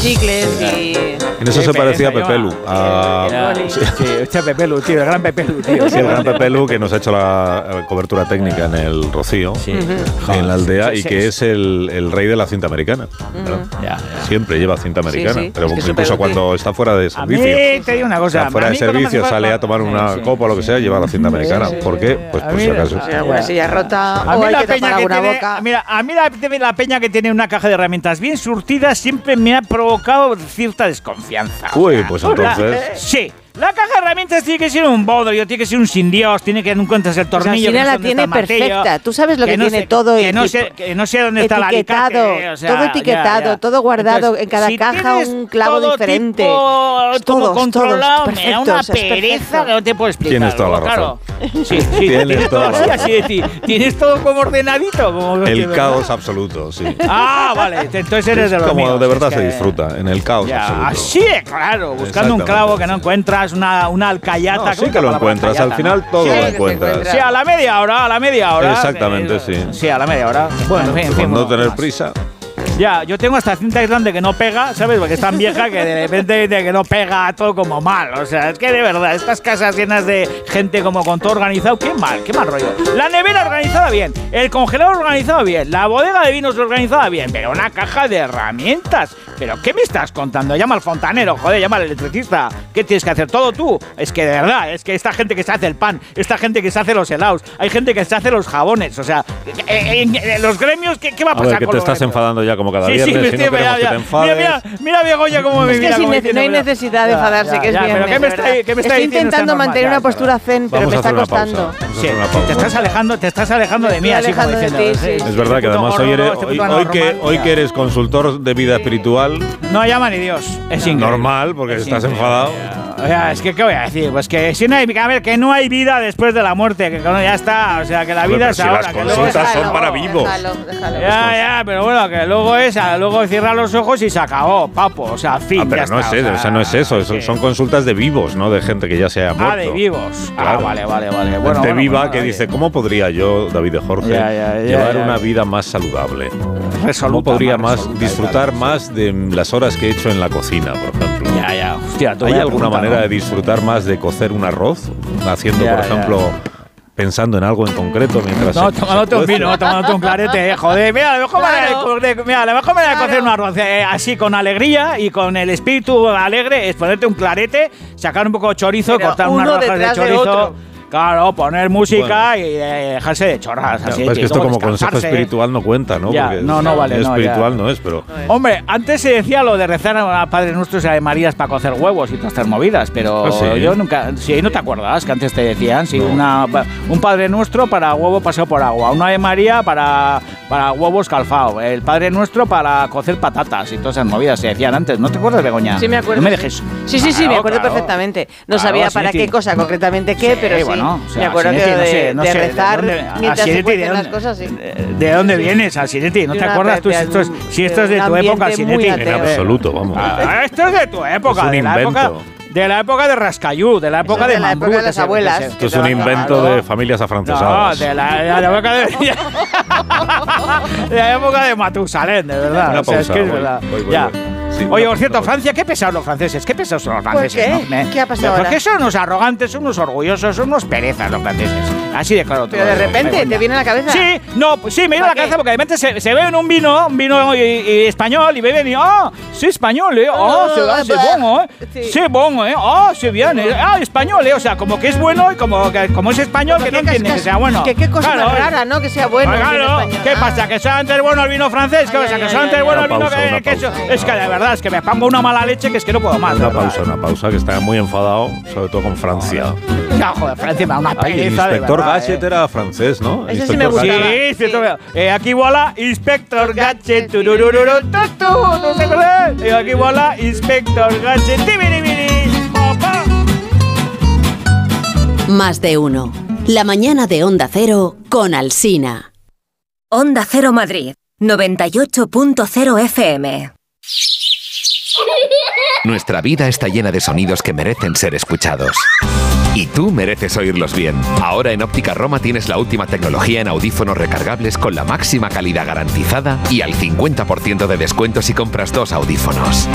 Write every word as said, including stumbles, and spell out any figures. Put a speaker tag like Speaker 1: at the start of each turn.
Speaker 1: chicles y...
Speaker 2: En eso se parecía a Pepelu. A...
Speaker 3: Sí, sí, este Pepelu, tío, el gran Pepelu, tío.
Speaker 2: Sí, el gran Pepelu que nos ha hecho la cobertura técnica en el Rocío, sí. uh-huh. en la aldea, sí, sí, y que sí. es el, el rey de la cinta americana. Uh-huh. Ya, ya. Siempre lleva cinta americana, sí, sí. pero es incluso cuando está fuera de servicio.
Speaker 3: A mí te digo una cosa.
Speaker 2: O sea, fuera de servicio, sale a tomar una sí, copa o lo que sea, lleva la cinta americana. Sí, sí. ¿Por qué? Pues por si acaso.
Speaker 1: O sea, una silla rota
Speaker 3: a
Speaker 1: o
Speaker 3: mí
Speaker 1: hay
Speaker 3: la
Speaker 1: que
Speaker 3: peña
Speaker 1: tapar
Speaker 3: que
Speaker 1: alguna
Speaker 3: tiene,
Speaker 1: boca.
Speaker 3: Mira, a mí la, la peña que tiene una caja de herramientas bien surtida siempre me ha provocado cierta desconfianza.
Speaker 2: Uy, pues entonces...
Speaker 3: Sí. La caja de herramientas tiene que ser un bodrio, tiene que ser un sin Dios, tiene que no encuentras el tornillo.
Speaker 1: O sea, la tiene perfecta. Tú sabes lo que, que no tiene
Speaker 3: sé,
Speaker 1: todo.
Speaker 3: Que no, sé, que no sé dónde está la alicate. O sea,
Speaker 1: todo etiquetado, ya, ya. todo guardado. Entonces, en cada si caja un clavo todo diferente.
Speaker 3: Tipo,
Speaker 1: todo
Speaker 3: todo controlado.
Speaker 1: Todos,
Speaker 3: me da una pereza que no te puedo explicar.
Speaker 2: Tienes toda la razón.
Speaker 3: Claro. Sí, sí, tienes, tienes todo así, así de ti. Tienes todo como ordenadito. Como
Speaker 2: el caos absoluto, sí.
Speaker 3: Ah, vale. Entonces eres de los
Speaker 2: como
Speaker 3: míos.
Speaker 2: de verdad
Speaker 3: es
Speaker 2: se
Speaker 3: que...
Speaker 2: disfruta, en el caos
Speaker 3: ya,
Speaker 2: absoluto.
Speaker 3: Así, claro. Buscando un clavo que no encuentras, una, una alcayata.
Speaker 2: No, sí que lo encuentras, al final todo lo encuentras.
Speaker 3: Sí, a la media hora, a la media hora.
Speaker 2: Exactamente, sí.
Speaker 3: Sí, a la media hora. Bueno, en fin, en fin.
Speaker 2: Por no tener prisa.
Speaker 3: Ya, yo tengo esta cinta aislante que no pega, ¿sabes? Porque es tan vieja que de repente de que no pega todo como mal. O sea, es que de verdad, estas casas llenas de gente como con todo organizado, qué mal, qué mal rollo. La nevera organizada bien, el congelador organizado bien, la bodega de vinos organizada bien, pero una caja de herramientas. ¿Pero qué me estás contando? Llama al fontanero, joder, llama al electricista. ¿Qué tienes que hacer? ¿Todo tú? Es que de verdad, es que esta gente que se hace el pan, esta gente que se hace los helados, hay gente que se hace los jabones, o sea, en, en, en los gremios, ¿qué, qué va a pasar?
Speaker 2: A ver, que
Speaker 3: con
Speaker 2: te estás gremios? enfadando ya como cada
Speaker 3: sí,
Speaker 2: viernes,
Speaker 3: sí,
Speaker 2: si no queremos que te enfades.
Speaker 3: Mira, mira, mira Begoña cómo me
Speaker 1: es
Speaker 3: mira.
Speaker 1: Que
Speaker 3: como
Speaker 1: si ne- no hay necesidad de enfadarse, ya, que es
Speaker 3: ya,
Speaker 1: viernes.
Speaker 3: ¿Qué me está, qué me está
Speaker 1: Estoy intentando mantener una postura zen, pero me está costando.
Speaker 3: Sí, te estás alejando, te estás alejando de mí, así como diciendo.
Speaker 2: Es verdad que además hoy eres, hoy, hoy que hoy que eres consultor de vida espiritual.
Speaker 3: No llama ni Dios. Es
Speaker 2: normal, porque es estás enfadado.
Speaker 3: O sea, es que, ¿qué voy a decir? Pues que si no hay, a ver, que no hay vida después de la muerte, que no, ya está, o sea, que la vida es
Speaker 2: si
Speaker 3: ahora.
Speaker 2: Las
Speaker 3: que
Speaker 2: consultas son
Speaker 1: déjalo,
Speaker 2: para vivos.
Speaker 1: Déjalo, déjalo.
Speaker 3: Ya, ya, pero bueno, que luego es, luego cierra los ojos y se acabó, papo, o sea, fin,
Speaker 2: ah, pero
Speaker 3: ya
Speaker 2: no
Speaker 3: está,
Speaker 2: es eso,
Speaker 3: o sea,
Speaker 2: o sea, no es eso, son, son consultas de vivos, no de gente que ya se ha muerto.
Speaker 3: Ah, de vivos.
Speaker 2: Claro.
Speaker 3: Ah, vale, vale, vale. Bueno,
Speaker 2: gente
Speaker 3: bueno,
Speaker 2: viva
Speaker 3: bueno,
Speaker 2: que
Speaker 3: oye.
Speaker 2: dice, ¿cómo podría yo, David de Jorge,
Speaker 3: ya, ya, ya,
Speaker 2: llevar
Speaker 3: ya,
Speaker 2: una
Speaker 3: ya.
Speaker 2: vida más saludable?
Speaker 3: Resoluta,
Speaker 2: ¿Cómo podría
Speaker 3: más,
Speaker 2: más
Speaker 3: resoluta,
Speaker 2: disfrutar
Speaker 3: claro,
Speaker 2: más de las horas que he hecho en la cocina, por ejemplo?
Speaker 3: Ya, ya, hostia,
Speaker 2: ¿Hay alguna manera ¿no? de disfrutar más de cocer un arroz? Haciendo, ya, por ejemplo, ya. pensando en algo en concreto mientras...
Speaker 3: No, tomándote un vino, tomándote un clarete, eh, joder. Mira, la mejor claro. manera de, mira, la mejor manera claro. de cocer un arroz eh, así, con alegría y con el espíritu alegre, es ponerte un clarete, sacar un poco de chorizo,
Speaker 1: pero
Speaker 3: cortar unas rodajas de chorizo... De Claro, poner música bueno. y dejarse de chorras. Así,
Speaker 2: no, es que esto como consejo espiritual no cuenta, ¿no?
Speaker 3: Ya,
Speaker 2: Porque
Speaker 3: no, no vale. No,
Speaker 2: espiritual
Speaker 3: ya.
Speaker 2: no es, pero...
Speaker 3: No es. Hombre, antes se decía lo de rezar a Padre Nuestro y a Marías para cocer huevos y todas estas movidas, pero
Speaker 2: ¿Ah, sí?
Speaker 3: yo nunca... Sí, ¿no te acuerdas que antes te decían? Sí,
Speaker 2: no.
Speaker 3: una, un Padre Nuestro para huevo paseo por agua, una de María para, para huevos calfao, el Padre Nuestro para cocer patatas y todas esas movidas se decían antes. ¿No te acuerdas, Begoña?
Speaker 1: Sí, me acuerdo.
Speaker 3: No me dejes.
Speaker 1: Sí, sí, sí,
Speaker 3: claro,
Speaker 1: me acuerdo
Speaker 3: claro.
Speaker 1: perfectamente. No
Speaker 3: claro,
Speaker 1: sabía para qué cosa concretamente qué,
Speaker 3: sí,
Speaker 1: pero sí.
Speaker 3: Bueno, o sea,
Speaker 1: me acuerdo que
Speaker 3: no
Speaker 1: de,
Speaker 3: sé, no
Speaker 1: de
Speaker 3: sé,
Speaker 1: rezar
Speaker 3: de dónde,
Speaker 1: mientras se
Speaker 3: Asinetti,
Speaker 1: cuecen las cosas, sí.
Speaker 3: ¿De, de dónde sí. vienes, Asinetti? ¿No
Speaker 1: de
Speaker 3: te
Speaker 1: una,
Speaker 3: acuerdas tú
Speaker 1: de,
Speaker 3: si esto es, si esto es de tu época, Asinetti?
Speaker 2: En absoluto, vamos.
Speaker 3: Ah, esto es de tu época,
Speaker 2: es un
Speaker 3: de la
Speaker 2: invento.
Speaker 3: época... De la época de Rascayú, de la época
Speaker 1: de,
Speaker 3: de,
Speaker 1: de la época de las abuelas.
Speaker 2: Esto es un invento claro. de familias afrancesadas.
Speaker 3: No, de la, de la época de, de la época de Matusalén, de verdad.
Speaker 2: Una
Speaker 3: o sea,
Speaker 2: pausa,
Speaker 3: es que es
Speaker 2: voy,
Speaker 3: verdad.
Speaker 2: Voy, voy,
Speaker 3: ya.
Speaker 2: voy. Sí,
Speaker 3: Oye, por cierto, Francia, qué pesados los franceses, qué pesados son los franceses.
Speaker 1: ¿Por qué?
Speaker 3: ¿no?
Speaker 1: ¿Qué ha pasado
Speaker 3: Porque
Speaker 1: ahora?
Speaker 3: son unos arrogantes, son unos orgullosos, son unos perezas los franceses. Así de claro.
Speaker 1: Pero de repente, ¿te viene a la cabeza?
Speaker 3: Sí, no, sí, me viene a la cabeza porque de repente se, se beben un vino, un vino y, y español, y beben y, ah, sí, español, eh, ah, oh, c'est bon, eh, sí. c'est bon, eh, ah, c'est bien, eh, ah, español, eh, o sea, como que es bueno y como, que, como es español,
Speaker 1: como
Speaker 3: que no entiende que sea bueno.
Speaker 1: Que qué cosa
Speaker 3: claro,
Speaker 1: más rara, ¿no? Que sea bueno.
Speaker 3: Claro, ¿qué pasa? ¿Que solamente es bueno el vino francés? ¿Qué pasa? ¿Que solamente es bueno el vino que, que eso? Es que de verdad, es que me pongo una mala leche que es que no puedo más.
Speaker 2: Una pausa, una pausa, que está muy enfadado, sobre todo con Francia.
Speaker 3: Ya, joder, Francia me da una pereza.
Speaker 2: El inspector Gadget era francés, ¿no?
Speaker 1: Ese sí me gustaba.
Speaker 3: Sí, sí, eh, aquí voilà, Inspector Gadget. Tururururu, tutu, ¿no se acuerdan? Eh, aquí voilà, Inspector Gadget. Tibiribiri, papá.
Speaker 4: Más de uno. La mañana de Onda Cero con Alsina.
Speaker 5: Onda Cero Madrid, noventa y ocho punto cero F M.
Speaker 6: Nuestra vida está llena de sonidos que merecen ser escuchados. Y tú mereces oírlos bien. Ahora en Óptica Roma tienes la última tecnología en audífonos recargables con la máxima calidad garantizada y al cincuenta por ciento de descuento si compras dos audífonos.